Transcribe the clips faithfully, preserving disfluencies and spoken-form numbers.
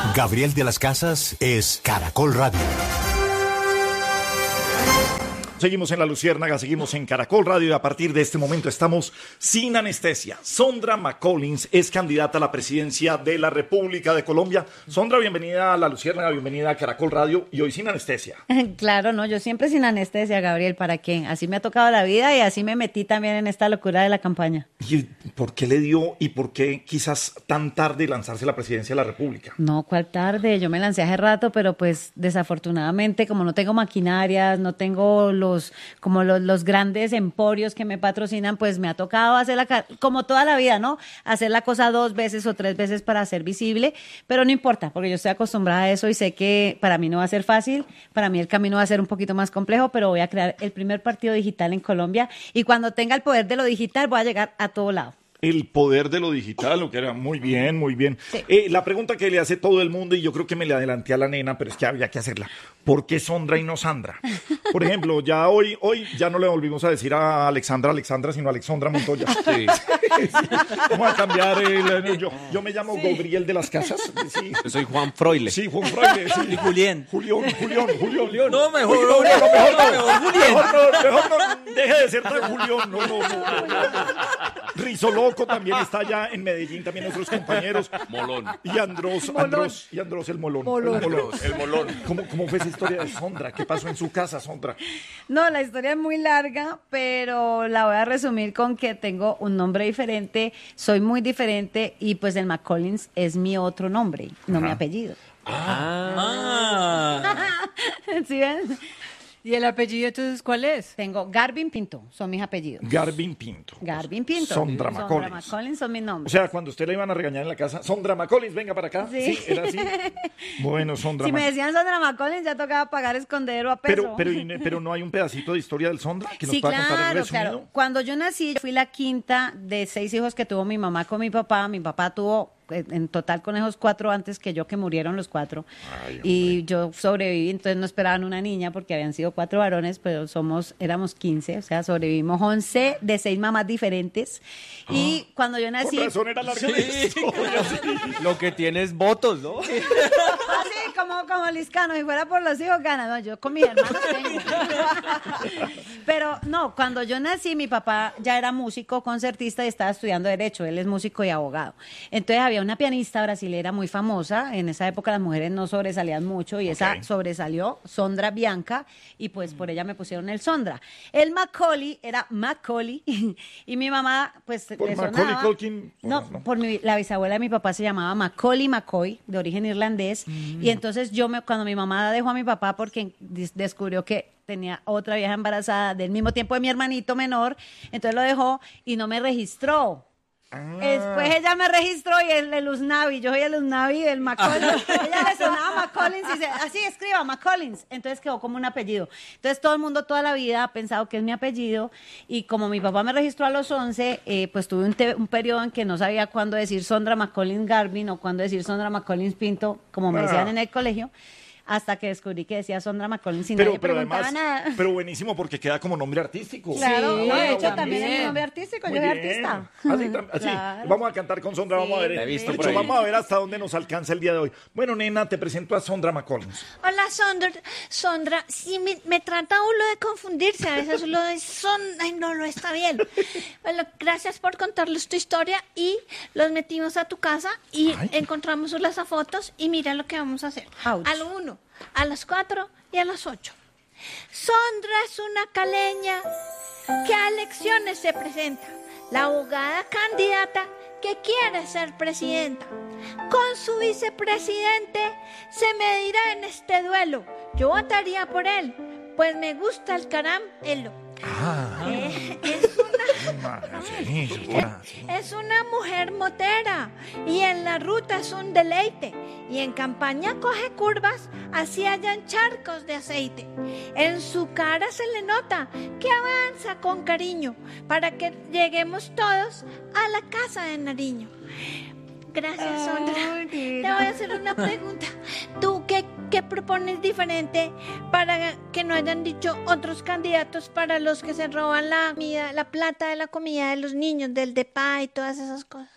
Gabriel de las Casas es Caracol Radio. Seguimos en La Luciérnaga, seguimos en Caracol Radio y a partir de este momento estamos sin anestesia. Sondra McCollins es candidata a la presidencia de la República de Colombia. Sondra, bienvenida a La Luciérnaga, bienvenida a Caracol Radio y hoy sin anestesia. Claro, no, yo siempre sin anestesia, Gabriel, ¿para qué? Así me ha tocado la vida y así me metí también en esta locura de la campaña. ¿Y por qué le dio y por qué quizás tan tarde lanzarse a la presidencia de la República? No, ¿cuál tarde? Yo me lancé hace rato, pero pues desafortunadamente como no tengo maquinarias, no tengo los Los, como los, los grandes emporios que me patrocinan, pues me ha tocado hacer la, como toda la vida, ¿no? Hacer la cosa dos veces o tres veces para ser visible, pero no importa, porque yo estoy acostumbrada a eso y sé que para mí no va a ser fácil, para mí el camino va a ser un poquito más complejo, pero voy a crear el primer partido digital en Colombia y cuando tenga el poder de lo digital voy a llegar a todo lado. El poder de lo digital, lo que era muy bien, muy bien. Sí. Eh, la pregunta que le hace todo el mundo, y yo creo que me le adelanté a la nena, pero es que había que hacerla. ¿Por qué Sondra y no Sandra? Por ejemplo, ya hoy, hoy ya no le volvimos a decir a Alexandra, Alexandra, sino Alexandra Montoya. Sí. Sí. Vamos a cambiar el... Yo, yo me llamo sí. Gabriel de las Casas. Sí. Yo soy Juan Froile. Sí, Juan Froile. Sí. Y Julián. Julián, Julián, Julián. No, mejor, no, no, mejor, mejor, no, mejor, Julián. Mejor no, mejor no, deje de ser tan Julián. No, no, no. Rizo Loco también está allá en Medellín, también nuestros compañeros. Molón. Y Andros, Andros, y Andros el Molón. Molón. El Molón. El Molón. ¿Cómo, ¿Cómo fue esa historia de Sondra? ¿Qué pasó en su casa, Sondra? No, la historia es muy larga, pero la voy a resumir con que tengo un nombre diferente, soy muy diferente y pues el McCollins es mi otro nombre, no Ajá. mi apellido. Ah. ¿Sí ven? ¿Y el apellido entonces cuál es? Tengo Garvin Pinto, son mis apellidos. Garvin Pinto. Garvin Pinto. Sondra McCollins. Sondra McCollins son mis O nombres. sea, cuando usted le iban a regañar en la casa, Sondra McCollins, venga para acá. Sí. era así. Bueno, Sondra Si me Mac- decían Sondra McCollins ya tocaba pagar escondedero a peso. pero, pero, y- pero no hay un pedacito de historia del Sondra que nos Sí, pueda contar en claro, resumido. claro. Cuando yo nací, yo fui la quinta de seis hijos que tuvo mi mamá con mi papá. Mi papá tuvo eh, en total con esos cuatro antes que yo, que murieron los cuatro. Ay, y yo sobreviví, entonces no esperaban una niña porque habían sido cuatro varones, pero somos, éramos quince, o sea, sobrevivimos once de seis mamás diferentes. Y cuando yo nací... Con razón era larga la historia. Lo que tiene es votos, ¿no? Así como, como Liscano, si fuera por los hijos gana, no, yo con mis hermanos tengo. Pero no, cuando yo nací, mi papá ya era músico, concertista y estaba estudiando Derecho, él es músico y abogado. Entonces había una pianista brasilera muy famosa, en esa época las mujeres no sobresalían mucho y esa Ok. sobresalió, Sondra Bianca, y pues por ella me pusieron el Sondra. El Macaulay era Macaulay y mi mamá pues Por le Macaulay sonaba. Culkin, No, no. por mi, la bisabuela de mi papá se llamaba Macaulay McCoy, de origen irlandés, y entonces yo me, cuando mi mamá dejó a mi papá porque dis- descubrió que tenía otra vieja embarazada del mismo tiempo de mi hermanito menor, entonces lo dejó y no me registró. Ah. Después ella me registró y el, el Usnavi, yo soy el Usnavi del McCollins. Ella le sonaba McCollins y dice, así escriba, McCollins. Entonces quedó como un apellido. Entonces todo el mundo toda la vida ha pensado que es mi apellido y como mi papá me registró a los once, eh, pues tuve un, te- un periodo en que no sabía cuándo decir Sondra McCollins Garvin o cuándo decir Sondra McCollins Pinto, como me decían Ah. en el colegio, hasta que descubrí que decía Sondra McCollins y Pero, nadie pero preguntaba además, nada. pero buenísimo porque queda como nombre artístico. Claro, Sí, no, de hecho también. también es mi nombre artístico, Muy yo soy bien. artista. Así, tam- así. Claro. Vamos a cantar con Sondra, vamos a ver. Sí, La he visto De por hecho, ahí. vamos a ver hasta dónde nos alcanza el día de hoy. Bueno, nena, te presento a Sondra McCollins. Hola, Sondra. Sondra, sí, me, me trata uno de confundirse. A veces lo de son... Ay, no, no está bien. Bueno, gracias por contarles tu historia y los metimos a tu casa y Ay. encontramos las fotos y mira lo que vamos a hacer. Ouch. A lo uno, a las cuatro y a las ocho. Sondra es una caleña que a elecciones se presenta. La abogada candidata que quiere ser presidenta. Con su vicepresidente se medirá en este duelo. Yo votaría por él, pues me gusta el caramelo. Ah, Eh, es una... ah, sí, Sondra, sí. Es una mujer motera y en la ruta es un deleite y en campaña coge curvas así hayan charcos de aceite. En su cara se le nota que avanza con cariño para que lleguemos todos a la casa de Nariño. Gracias, Sondra. Ay, Te Dina. voy a hacer una pregunta. ¿Tú qué, qué propones diferente para que no hayan dicho otros candidatos para los que se roban la comida, la plata de la comida de los niños, del D E P A y todas esas cosas?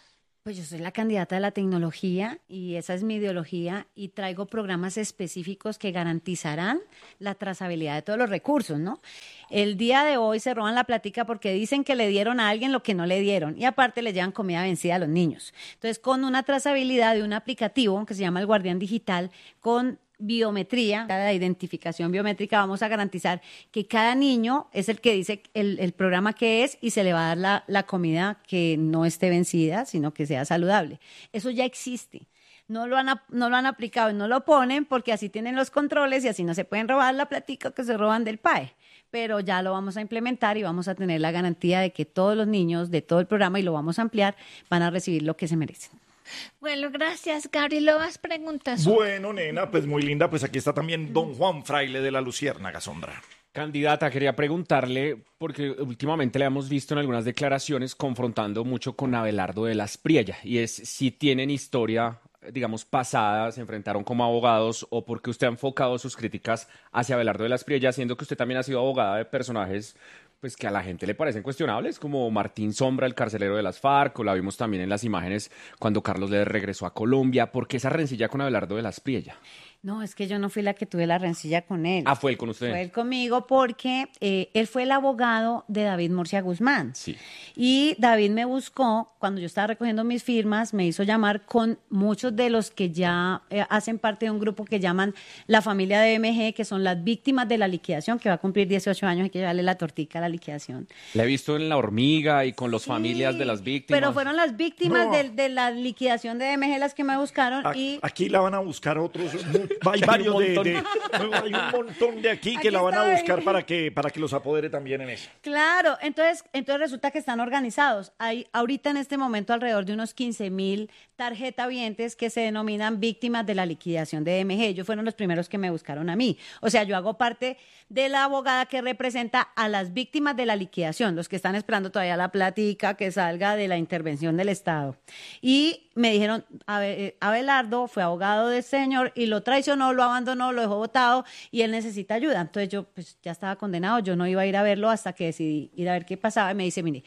Pues yo soy la candidata de la tecnología y esa es mi ideología y traigo programas específicos que garantizarán la trazabilidad de todos los recursos, ¿no? El día de hoy se roban la plática porque dicen que le dieron a alguien lo que no le dieron y aparte le llevan comida vencida a los niños. Entonces, con una trazabilidad de un aplicativo que se llama el Guardián Digital, con biometría, la identificación biométrica, vamos a garantizar que cada niño es el que dice el, el programa que es y se le va a dar la, la comida que no esté vencida, sino que sea saludable. Eso ya existe. No lo, han, no lo han aplicado y no lo ponen porque así tienen los controles y así no se pueden robar la platica que se roban del P A E. Pero ya lo vamos a implementar y vamos a tener la garantía de que todos los niños de todo el programa, y lo vamos a ampliar, van a recibir lo que se merecen. Bueno, gracias, Gabriel. ¿Vas preguntas? Bueno, nena, pues muy linda. Pues aquí está también don Juan Fraile de la Luciérnaga, Sondra. Candidata, quería preguntarle, porque últimamente le hemos visto en algunas declaraciones confrontando mucho con Abelardo de las Priella, y es si tienen historia, digamos, pasada, se enfrentaron como abogados, o porque usted ha enfocado sus críticas hacia Abelardo de las Priella, siendo que usted también ha sido abogada de personajes pues que a la gente le parecen cuestionables, como Martín Sombra, el carcelero de las FARC, o la vimos también en las imágenes cuando Carlos le regresó a Colombia. ¿Por qué esa rencilla con Abelardo de las Priella? No, es que yo no fui la que tuve la rencilla con él. Ah, fue él con usted. Fue él conmigo porque eh, él fue el abogado de David Murcia Guzmán. Sí. Y David me buscó, cuando yo estaba recogiendo mis firmas, me hizo llamar con muchos de los que ya eh, hacen parte de un grupo que llaman la familia de M G, que son las víctimas de la liquidación, que va a cumplir dieciocho años, hay que llevarle la tortica a la liquidación. La he visto en La Hormiga y con las Sí, familias de las víctimas. Pero fueron las víctimas No. de, de la liquidación de M G las que me buscaron A- y... Aquí la van a buscar otros. mu- Hay varios de, de- no, hay un montón de aquí que Aquí la van a está, buscar baby. para que, para que los apodere también en eso. Claro, entonces, entonces resulta que están organizados. Hay ahorita en este momento alrededor de unos quince mil tarjetavientes que se denominan víctimas de la liquidación de M G. Ellos fueron los primeros que me buscaron a mí. O sea, yo hago parte de la abogada que representa a las víctimas de la liquidación, los que están esperando todavía la plática que salga de la intervención del Estado. Y me dijeron, Abe- Abelardo fue abogado del señor y lo traicionó, lo abandonó, lo dejó botado y él necesita ayuda. Entonces yo pues ya estaba condenado, yo no iba a ir a verlo hasta que decidí ir a ver qué pasaba y me dice, mire,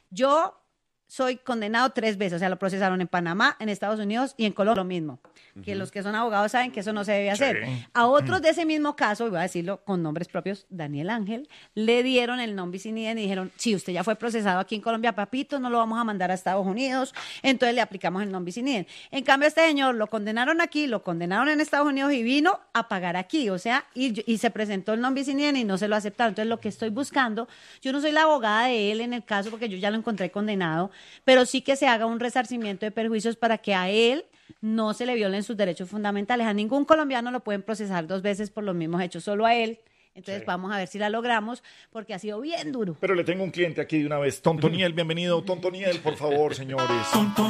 yo soy condenado tres veces, o sea, lo procesaron en Panamá, en Estados Unidos y en Colombia, lo mismo. Que los que son abogados saben que eso no se debe hacer. Sí. A otros de ese mismo caso, y voy a decirlo con nombres propios, Daniel Ángel, le dieron el non bis in idem y dijeron, si usted ya fue procesado aquí en Colombia, papito, no lo vamos a mandar a Estados Unidos, entonces le aplicamos el non bis in idem. En cambio, a este señor lo condenaron aquí, lo condenaron en Estados Unidos y vino a pagar aquí, o sea, y, y se presentó el non bis in idem y no se lo aceptaron. Entonces, lo que estoy buscando, yo no soy la abogada de él en el caso porque yo ya lo encontré condenado, pero sí que se haga un resarcimiento de perjuicios para que a él no se le violen sus derechos fundamentales. A ningún colombiano lo pueden procesar dos veces por los mismos hechos, solo a él. Entonces Sí. vamos a ver si la logramos, porque ha sido bien duro. Pero le tengo un cliente aquí de una vez. Tontoniel, bienvenido. Tontoniel, por favor, señores.